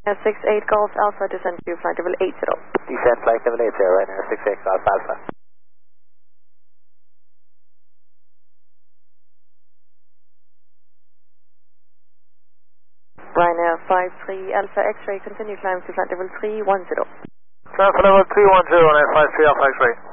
68 Golf Alpha, descend to flight level 80. Descend flight level 80, Ryanair 68 Golf Alpha. Ryanair 53 Alpha X-ray, continue climb to flight level 310. Climb for level 310, Ryanair 53 Alpha X-ray.